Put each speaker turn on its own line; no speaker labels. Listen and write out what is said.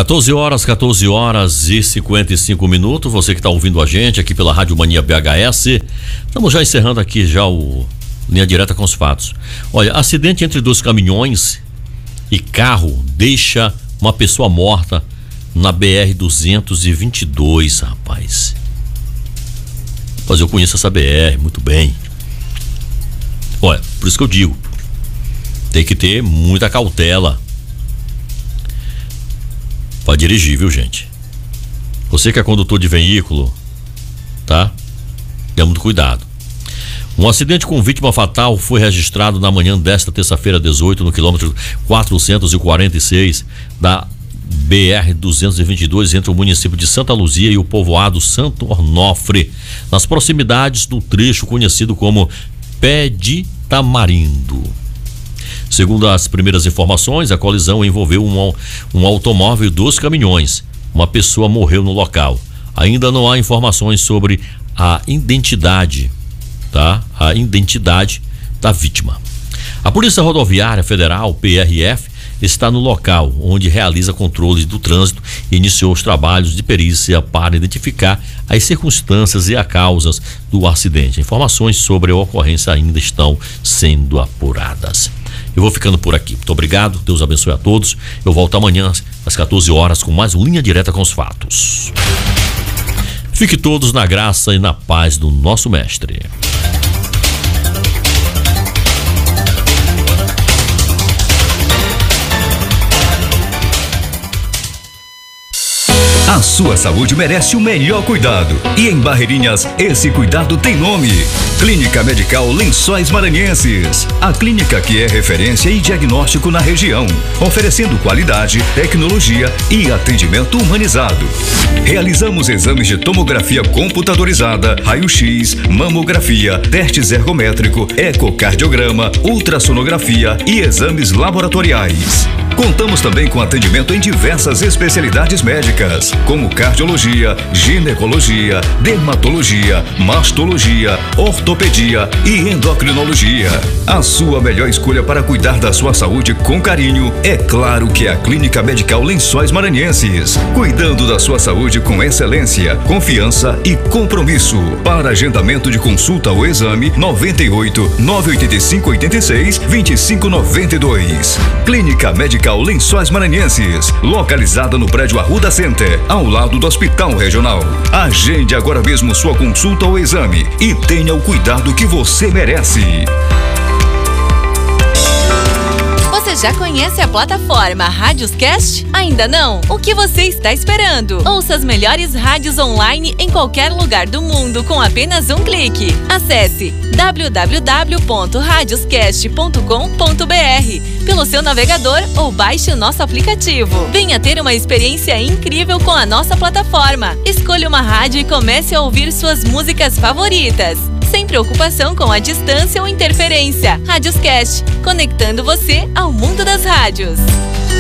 14 horas e 55 minutos. Você que está ouvindo a gente aqui pela Rádio Mania BHS. Estamos já encerrando aqui já o Linha Direta com os fatos. Olha, acidente entre dois caminhões e carro deixa uma pessoa morta na BR-222, rapaz. Mas eu conheço essa BR muito bem. Olha, por isso que eu digo, tem que ter muita cautela para dirigir, viu, gente? Você que é condutor de veículo, tá? Tenha muito cuidado. Um acidente com vítima fatal foi registrado na manhã desta terça-feira, 18, no quilômetro 446 da BR-222, entre o município de Santa Luzia e o povoado Santo Onofre, nas proximidades do trecho conhecido como Pé de Tamarindo. Segundo as primeiras informações, a colisão envolveu um automóvel e 2 caminhões. Uma pessoa morreu no local. Ainda não há informações sobre a identidade, tá? A identidade da vítima. A Polícia Rodoviária Federal, PRF, está no local, onde realiza controles do trânsito e iniciou os trabalhos de perícia para identificar as circunstâncias e as causas do acidente. Informações sobre a ocorrência ainda estão sendo apuradas. Eu vou ficando por aqui. Muito obrigado, Deus abençoe a todos. Eu volto amanhã às 14 horas com mais um Linha Direta com os fatos. Fique todos na graça e na paz do nosso mestre.
A sua saúde merece o melhor cuidado. E em Barreirinhas, esse cuidado tem nome: Clínica Medical Lençóis Maranhenses. A clínica que é referência e diagnóstico na região, oferecendo qualidade, tecnologia e atendimento humanizado. Realizamos exames de tomografia computadorizada, raio-x, mamografia, testes ergométrico, ecocardiograma, ultrassonografia e exames laboratoriais. Contamos também com atendimento em diversas especialidades médicas, como cardiologia, ginecologia, dermatologia, mastologia, ortopedia e endocrinologia. A sua melhor escolha para cuidar da sua saúde com carinho, é claro que é a Clínica Medical Lençóis Maranhenses. Cuidando da sua saúde com excelência, confiança e compromisso. Para agendamento de consulta ou exame, 98 985 86 25 92. Clínica Medical Lençóis Maranhenses, localizada no prédio Arruda Center, ao lado do Hospital Regional. Agende agora mesmo sua consulta ou exame e tenha o cuidado que você merece.
Você já conhece a plataforma Rádioscast? Ainda não? O que você está esperando? Ouça as melhores rádios online em qualquer lugar do mundo com apenas um clique. Acesse www.radioscast.com.br pelo seu navegador ou baixe o nosso aplicativo. Venha ter uma experiência incrível com a nossa plataforma. Escolha uma rádio e comece a ouvir suas músicas favoritas, sem preocupação com a distância ou interferência. Rádioscast, conectando você ao mundo das rádios.